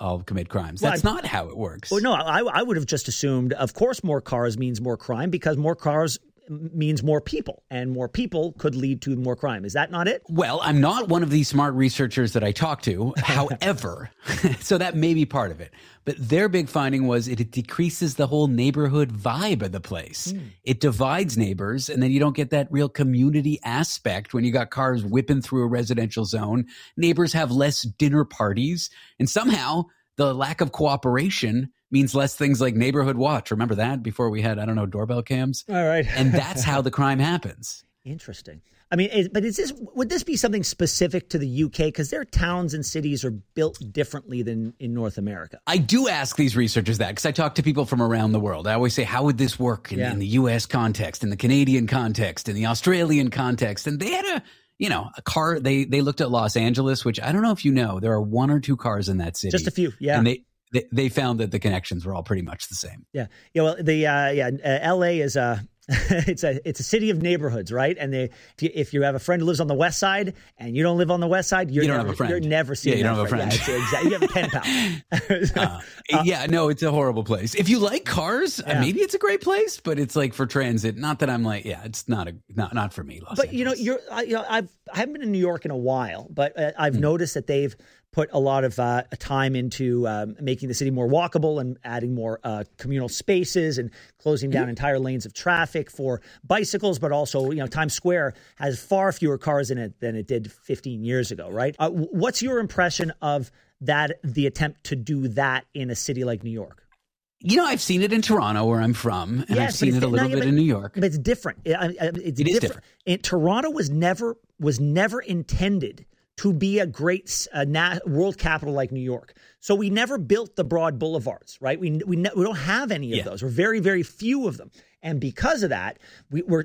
I'll commit crimes. That's not how it works. Well, no, I would have just assumed, of course, more cars means more crime because more cars means more people, and more people could lead to more crime. Is that not it? Well, I'm not one of these smart researchers that I talk to. However, so that may be part of it. But their big finding was it decreases the whole neighborhood vibe of the place. It divides neighbors, and then you don't get that real community aspect when you got cars whipping through a residential zone. Neighbors have less dinner parties, and somehow the lack of cooperation means less things like neighborhood watch. Remember that before we had, doorbell cams? All right. And that's how the crime happens. Interesting. I mean, would this be something specific to the UK? Because their towns and cities are built differently than in North America. I do ask these researchers that because I talk to people from around the world. I always say, how would this work in the US context, in the Canadian context, in the Australian context? And they had a car. They looked at Los Angeles, which I don't know if you know, there are 1 or 2 cars in that city. Just a few, yeah. And they found that the connections were all pretty much the same. Yeah. Yeah. Well, LA is it's a city of neighborhoods, right? And if you have a friend who lives on the west side and you don't live on the west side, you don't have a friend. You're never seeing. Yeah, you don't have a friend. Yeah, exactly. You have a pen pal. It's a horrible place. If you like cars, maybe it's a great place, but it's like for transit. Not that I'm like, it's not for me. Los Angeles. I haven't been in New York in a while, but I've noticed that they've put a lot of time into making the city more walkable and adding more communal spaces and closing down entire lanes of traffic for bicycles. But also, Times Square has far fewer cars in it than it did 15 years ago, right? What's your impression of the attempt to do that in a city like New York? I've seen it in Toronto, where I'm from, and I've seen it a little bit in New York. But it's different. It's different. Toronto was never intended to be a great world capital like New York. So we never built the broad boulevards, right? We don't have any of those. We're very, very few of them. And because of that, we're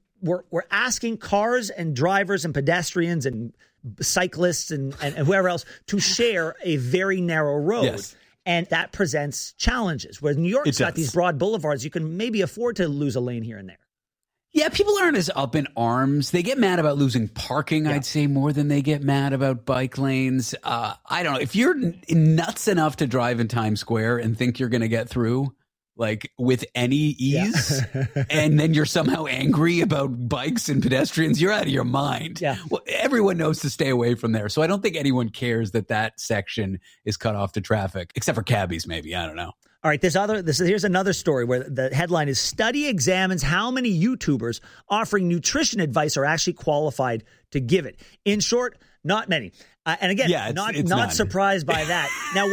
asking cars and drivers and pedestrians and cyclists and whoever else to share a very narrow road. Yes. And that presents challenges. Whereas New York's got these broad boulevards, you can maybe afford to lose a lane here and there. Yeah, people aren't as up in arms. They get mad about losing parking, I'd say, more than they get mad about bike lanes. I don't know. If you're nuts enough to drive in Times Square and think you're going to get through, like, with any ease, and then you're somehow angry about bikes and pedestrians, you're out of your mind. Yeah. Well, everyone knows to stay away from there. So I don't think anyone cares that section is cut off to traffic, except for cabbies, maybe. I don't know. All right, here's another story where the headline is Study Examines How Many YouTubers Offering Nutrition Advice Are Actually Qualified to Give It. In short, not many. And again, not surprised by that. Now,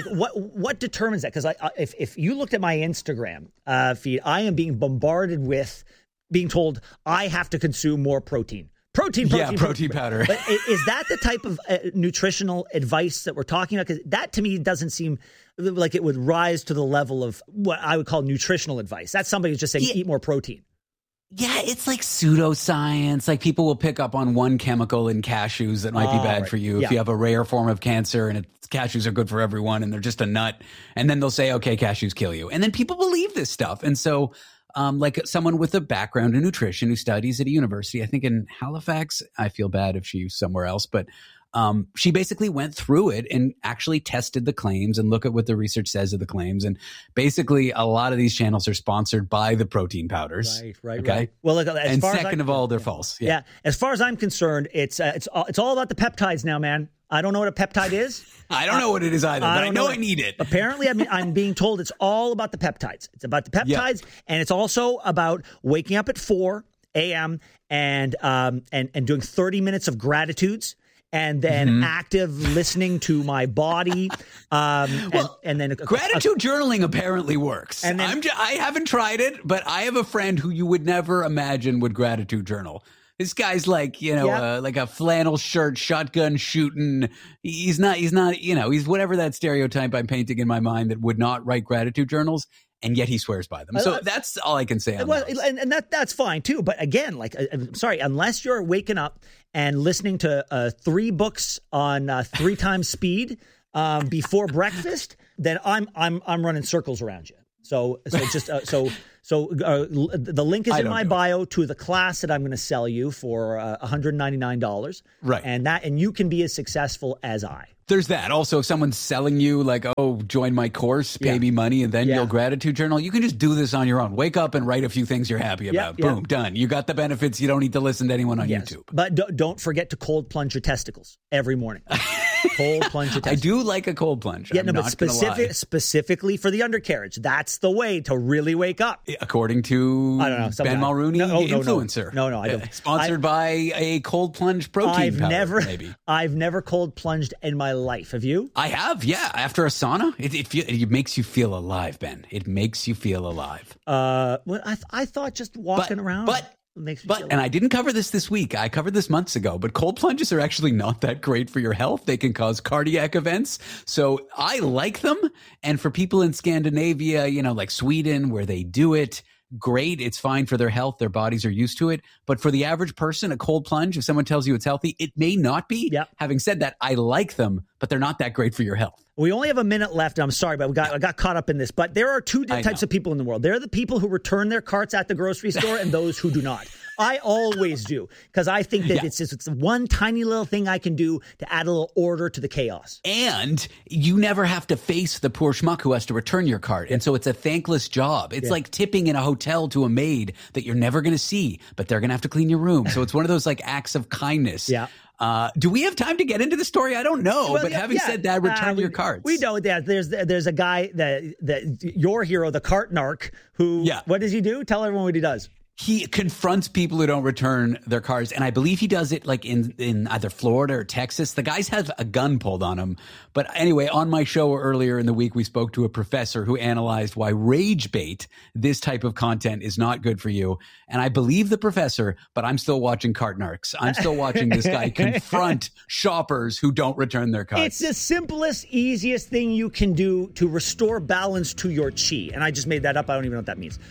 what determines that? Because if you looked at my Instagram feed, I am being bombarded with being told I have to consume more protein. Protein powder. But is that the type of nutritional advice that we're talking about? Because that, to me, doesn't seem like it would rise to the level of what I would call nutritional advice. That's somebody who's just saying, eat more protein. Yeah, it's like pseudoscience. Like, people will pick up on one chemical in cashews that might be bad for you. If you have a rare form of cancer and cashews are good for everyone and they're just a nut. And then they'll say, okay, cashews kill you. And then people believe this stuff. And so like someone with a background in nutrition who studies at a university, I think in Halifax, I feel bad if she's somewhere else, but she basically went through it and actually tested the claims and look at what the research says of the claims. And basically, a lot of these channels are sponsored by the protein powders. Right. Okay. Right. Well, look, and second of all, they're false. Yeah. As far as I'm concerned, it's all about the peptides now, man. I don't know what a peptide is. I don't know what it is either, but I know I need it. Apparently, I'm being told it's all about the peptides. It's about the peptides, and it's also about waking up at 4 a.m. and doing 30 minutes of gratitudes. And then active listening to my body. And then gratitude journaling apparently works. And then, I haven't tried it, but I have a friend who you would never imagine would gratitude journal. This guy's like, like a flannel shirt, shotgun shooting. He's not, he's whatever that stereotype I'm painting in my mind that would not write gratitude journals. And yet he swears by them. So that's all I can say on that. That's fine too. But again, I'm sorry, unless you're waking up and listening to 3 books on 3 times speed before breakfast, then I'm running circles around you. So the link is in my bio to the class that I'm going to sell you for $199. Right. And you can be as successful as I. There's that. Also, if someone's selling you like, oh, join my course, pay me money, and then you'll gratitude journal, you can just do this on your own. Wake up and write a few things you're happy about. Boom, done. You got the benefits. You don't need to listen to anyone on YouTube. But don't forget to cold plunge your testicles every morning. Cold plunge your testicles. I do like a cold plunge. Yeah, but specifically for the undercarriage. That's the way to really wake up. According to I don't know, Ben Mulrooney, influencer. No, I don't. Sponsored by a cold plunge protein powder, maybe. I've never cold plunged in my life. Have you? I have, yeah. After a sauna, it makes you feel alive, Ben. It makes you feel alive. Well, I thought just walking around. And I didn't cover this week. I covered this months ago, but cold plunges are actually not that great for your health. They can cause cardiac events. So I like them. And for people in Scandinavia, like Sweden, where they do it, great. It's fine for their health. Their bodies are used to it. But for the average person, a cold plunge, if someone tells you it's healthy, it may not be. Yep. Having said that, I like them, but they're not that great for your health. We only have a minute left. I'm sorry, but I got caught up in this. But there are two types of people in the world. There are the people who return their carts at the grocery store and those who do not. I always do, because I think that it's one tiny little thing I can do to add a little order to the chaos. And you never have to face the poor schmuck who has to return your cart. And so it's a thankless job. It's like tipping in a hotel to a maid that you're never going to see, but they're going to have to clean your room. So it's one of those like acts of kindness. Yeah. Do we have time to get into the story? I don't know. Well, but having said that, return your carts. We know that there's a guy that your hero, the cart narc, who what does he do? Tell everyone what he does. He confronts people who don't return their cars, and I believe he does it like in either Florida or Texas. The guys have a gun pulled on him. But anyway, on my show earlier in the week, we spoke to a professor who analyzed why rage bait, this type of content, is not good for you. And I believe the professor, but I'm still watching Cart Narcs. I'm still watching this guy confront shoppers who don't return their carts. It's the simplest, easiest thing you can do to restore balance to your chi. And I just made that up. I don't even know what that means.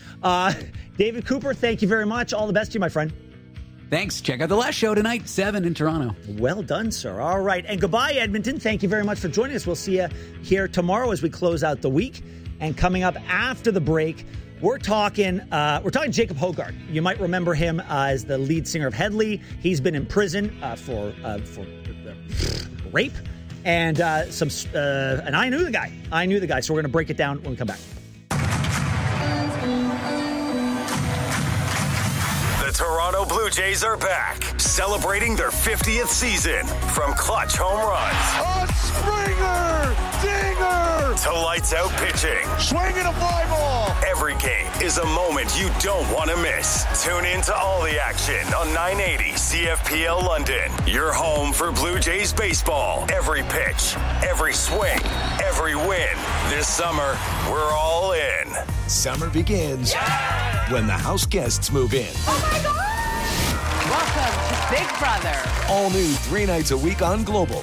David Cooper, thank you very much. All the best to you, my friend. Thanks. Check out the last show tonight, 7 in Toronto. Well done, sir. All right. And goodbye, Edmonton. Thank you very much for joining us. We'll see you here tomorrow as we close out the week. And coming up after the break, we're talking Jacob Hogarth. You might remember him as the lead singer of Headley. He's been in prison for rape. And and I knew the guy. So we're going to break it down when we come back. Toronto Blue Jays are back, celebrating their 50th season. From clutch home runs, a Springer, dinger, to lights out pitching, swinging a fly ball. Every game is a moment you don't want to miss. Tune in to all the action on 980 CFPL London. Your home for Blue Jays baseball. Every pitch, every swing, every win. This summer, we're all in. Summer begins when the house guests move in. Oh my God! Welcome to Big Brother. All new 3 nights a week on Global.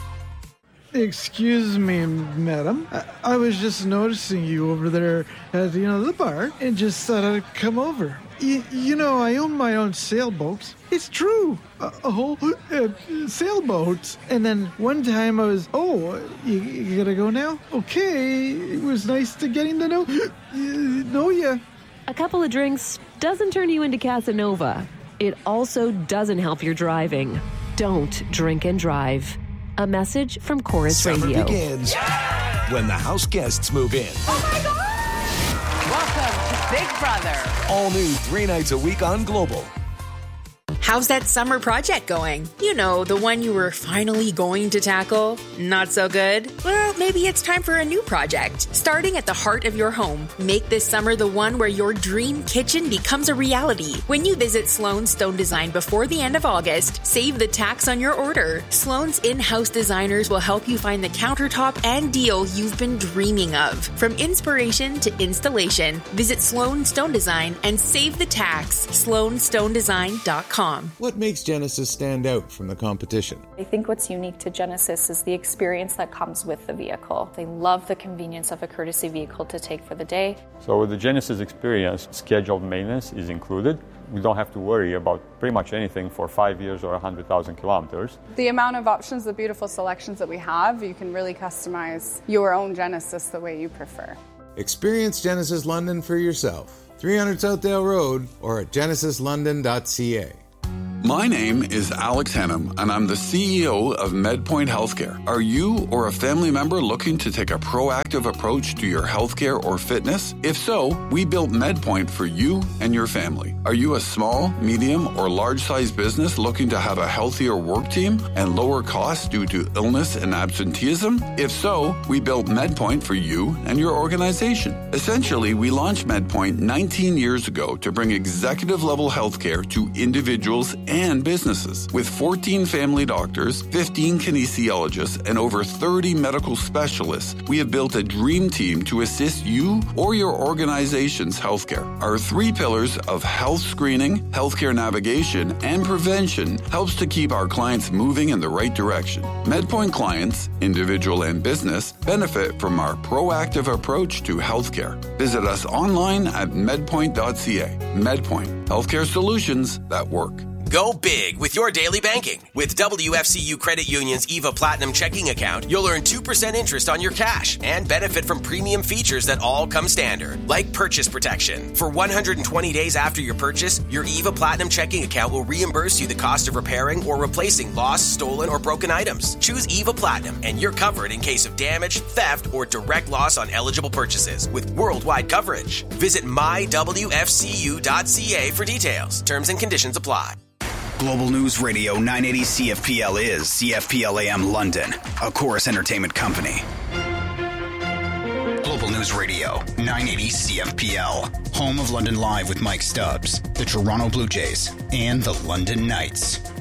Excuse me, madam. I was just noticing you over there at the bar and just thought I'd come over. I own my own sailboat. It's true. A whole sailboat. And then one time I was, you gotta go now? Okay. It was nice getting to know ya. A couple of drinks doesn't turn you into Casanova. It also doesn't help your driving. Don't drink and drive. A message from Chorus Radio. Summer begins when the house guests move in. Oh my God! Welcome to Big Brother. All new 3 nights a week on Global. How's that summer project going? The one you were finally going to tackle? Not so good? Well, maybe it's time for a new project. Starting at the heart of your home, make this summer the one where your dream kitchen becomes a reality. When you visit Sloan Stone Design before the end of August, save the tax on your order. Sloan's in-house designers will help you find the countertop and deal you've been dreaming of. From inspiration to installation, visit Sloan Stone Design and save the tax. SloanStoneDesign.com. What makes Genesis stand out from the competition? I think what's unique to Genesis is the experience that comes with the vehicle. They love the convenience of a courtesy vehicle to take for the day. So with the Genesis experience, scheduled maintenance is included. We don't have to worry about pretty much anything for 5 years or 100,000 kilometers. The amount of options, the beautiful selections that we have, you can really customize your own Genesis the way you prefer. Experience Genesis London for yourself. 300 Southdale Road or at genesislondon.ca. My name is Alex Hannum, and I'm the CEO of MedPoint Healthcare. Are you or a family member looking to take a proactive approach to your healthcare or fitness? If so, we built MedPoint for you and your family. Are you a small, medium, or large-sized business looking to have a healthier work team and lower costs due to illness and absenteeism? If so, we built MedPoint for you and your organization. Essentially, we launched MedPoint 19 years ago to bring executive-level healthcare to individuals and businesses. With 14 family doctors, 15 kinesiologists, and over 30 medical specialists, we have built a dream team to assist you or your organization's healthcare. Our 3 pillars of health screening, healthcare navigation, and prevention helps to keep our clients moving in the right direction. MedPoint clients, individual and business, benefit from our proactive approach to healthcare. Visit us online at medpoint.ca. MedPoint, healthcare solutions that work. Go big with your daily banking. With WFCU Credit Union's EVA Platinum checking account, you'll earn 2% interest on your cash and benefit from premium features that all come standard, like purchase protection. For 120 days after your purchase, your EVA Platinum checking account will reimburse you the cost of repairing or replacing lost, stolen, or broken items. Choose EVA Platinum and you're covered in case of damage, theft, or direct loss on eligible purchases with worldwide coverage. Visit mywfcu.ca for details. Terms and conditions apply. Global News Radio 980 CFPL is CFPL AM London, a Chorus Entertainment company. Global News Radio 980 CFPL, home of London Live with Mike Stubbs, the Toronto Blue Jays, and the London Knights.